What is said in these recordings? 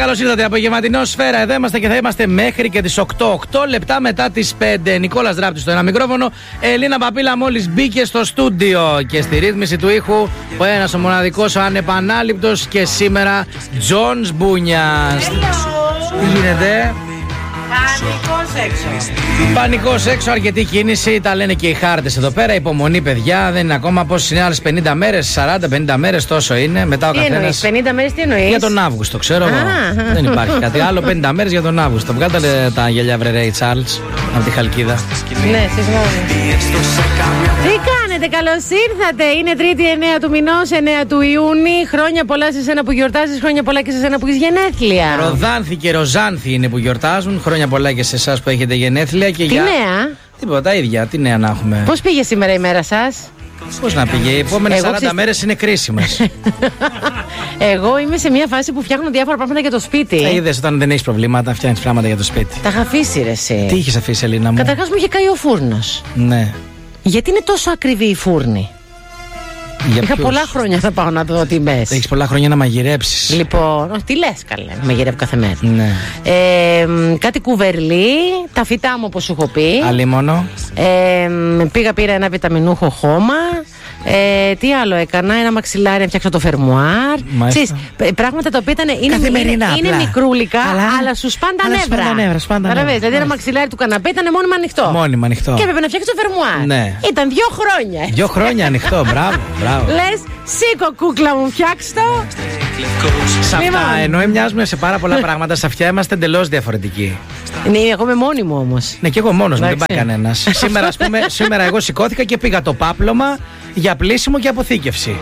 καλώς ήρθατε. Απογευματινό Σφαίρα. Εδώ είμαστε και θα είμαστε μέχρι και τις 8. 8 λεπτά μετά τις 5. Νικόλας Δράπτης στο ένα μικρόφωνο. Ελίνα Παπίλα μόλις μπήκε στο στούντιο. Και στη ρύθμιση του ήχου ο ένας, ο μοναδικός, ο ανεπανάληπτος και σήμερα Τζονς Μπούνιας. Τι γίνεται? Πανικός έξω, αρκετή κίνηση. Τα λένε και οι χάρτες εδώ πέρα. Υπομονή, παιδιά. Δεν είναι ακόμα πόσες είναι, άλλες 50 μέρες, 40-50 μέρες, τόσο είναι. Μετά ο καθένας. 50 μέρες τι εννοείς? Για τον Αύγουστο, ξέρω εγώ. Δεν υπάρχει κάτι άλλο. 50 μέρες για τον Αύγουστο. Βγάλτε τα γυαλιά, βρε Ρέι Τσάρλς, από τη Χαλκίδα. Ναι, συγγνώμη. Τι κάνετε, καλώς ήρθατε. Είναι Τρίτη 9 του μηνός, 9 του Ιούνιου. Χρόνια πολλά σε σένα που γιορτάζεις, χρόνια πολλά και σε σένα που έχεις γενέθλια. Ροδάνθη και Ροζάνθη είναι που γιορτάζουν. Χρόνια πολλά και σε εσάς που έχετε γενέθλια. Και τι νέα? Τίποτα, τα ίδια. Τι νέα να έχουμε? Πώς πήγε σήμερα η μέρα σας? Πώς να πήγε? Οι επόμενες 40 μέρες είναι κρίσιμες. Εγώ είμαι σε μια φάση που φτιάχνω διάφορα πράγματα για το σπίτι. Είδες, όταν δεν έχεις προβλήματα, φτιάχνεις πράγματα για το σπίτι. Τα είχα αφήσει, ρε εσύ. Τι είχες αφήσει, Ελίνα μου? Καταρχάς μου είχε καεί ο φούρνος. Ναι. Γιατί είναι τόσο ακριβή η φούρνη? Είχα πολλά χρόνια να πάω να δω τιμές. Έχεις πολλά χρόνια να μαγειρέψεις. Λοιπόν, τι λες, καλέ, μαγειρεύω κάθε μέρα. Ναι. Κάτι κουβερλί, τα φυτά μου όπως σου έχω πει. Αλίμονο. Πήγα, πήρα ένα βιταμινούχο χώμα. Τι άλλο έκανα? Ένα μαξιλάρι να φτιάξω το φερμουάρ. Ξέρεις, πράγματα τα οποία είναι μικρούλικα, αλλά σου σπάνε τα νεύρα. Δηλαδή ένα μαξιλάρι του καναπέ ήταν μόνιμα ανοιχτό. Και έπρεπε να φτιάξει το φερμουάρ. Ναι. Ήταν 2 χρόνια. 2 χρόνια ανοιχτό, μπράβο. Λες, σήκω κούκλα μου, φτιάξ' το. Σε αυτά, ενώ μοιάζουμε σε πάρα πολλά πράγματα, σε αυτιά είμαστε εντελώς διαφορετικοί. Ναι, εγώ είμαι μόνη μου όμως. Ναι, και εγώ μόνος μου, δεν πάει κανένας. Σήμερα εγώ σηκώθηκα και πήγα το πάπλωμα για πλύσιμο και αποθήκευση.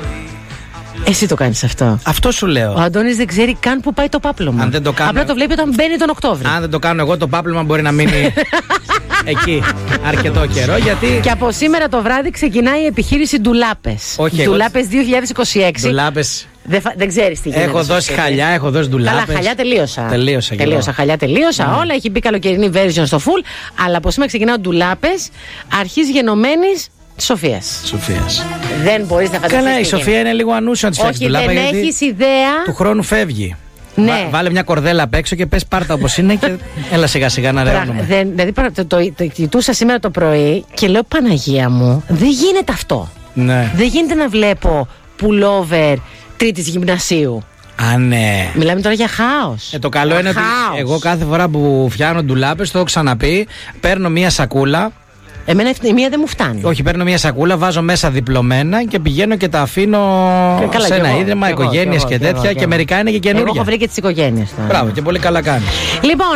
Εσύ το κάνεις αυτό? Αυτό σου λέω. Ο Αντώνης δεν ξέρει καν που πάει το πάπλωμα. Αν δεν το κάνω... Απλά το βλέπει όταν μπαίνει τον Οκτώβριο. Αν δεν το κάνω εγώ, το πάπλωμα μπορεί να μείνει εκεί αρκετό καιρό. Γιατί... Και από σήμερα το βράδυ ξεκινάει η επιχείρηση Ντουλάπες. Ντουλάπες 2026. Ντουλάπες. Δεν ξέρεις τι γίνεται. Έχω δώσει χαλιά, έχω δώσει ντουλάπες. Καλά, χαλιά τελείωσα. Χαλιά τελείωσα. Όλα έχει μπει καλοκαιρινή version στο full. Αλλά από σήμερα ξεκινάω Ντουλάπες αρχής γενομένης Σοφίας. Δεν μπορείς να φανταστείς. Καλά, η Σοφία είναι λίγο ανούσιο να τη φτιάξει ντουλάπα. Όχι, δεν έχεις ιδέα. Του χρόνου φεύγει. Ναι. Βάλε μια κορδέλα απ' έξω και πες πάρτα όπως είναι και έλα σιγά σιγά να ρεώνουμε. Δηλαδή το κοιτούσα σήμερα το πρωί και λέω, Παναγία μου, δεν γίνεται αυτό. Ναι. Δεν γίνεται να βλέπω pullover τρίτης γυμνασίου. Α, ναι. Μιλάμε τώρα για χάος. Το καλό είναι ότι εγώ κάθε φορά που φτιάχνω ντουλάπες, το έχω ξαναπεί, παίρνω μια σακούλα. Εμένα η μία δεν μου φτάνει. Όχι, παίρνω μια σακούλα, βάζω μέσα διπλωμένα και πηγαίνω και τα αφήνω σε ένα ίδρυμα, οικογένειες και τέτοια. Και μερικά είναι και καινούργια. Εγώ έχω βρει και τις οικογένειες τώρα. Μπράβο, και πολύ καλά κάνει. Λοιπόν,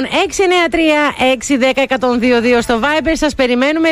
693-610-122 στο Viber. Σας περιμένουμε.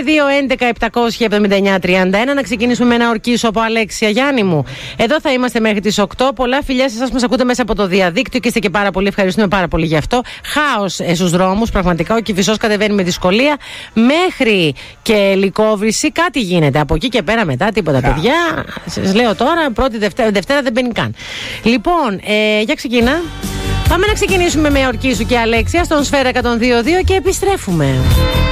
211-779-31. Να ξεκινήσουμε με ένα ορκίσο από Αλέξια, Γιάννη μου. Εδώ θα είμαστε μέχρι τις 8. Πολλά φιλιά σε εσάς που μας ακούτε μέσα από το διαδίκτυο και είστε και πάρα πολύ. Ευχαριστούμε πάρα πολύ γι' αυτό. Χάος στους δρόμους. Πραγματικά ο Κηφισός κατεβαίνει με δυσκολία. Μέχρι και Λυκόβρηση, κάτι γίνεται. Από εκεί και πέρα μετά, τίποτα, παιδιά. Σας λέω τώρα, πρώτη Δευτέρα δεν μπαίνει καν. Λοιπόν, για ξεκινά. Πάμε να ξεκινήσουμε με Ορκίσου και Αλέξια στον Σφαίρα 102.2 και επιστρέφουμε.